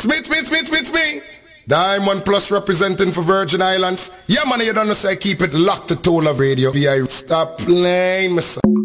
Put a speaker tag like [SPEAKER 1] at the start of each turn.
[SPEAKER 1] It's me. Diamond Plus representing for Virgin Islands. Yeah, man, you don't know, say keep it locked to Tola Radio. VI. Stop playing, my son.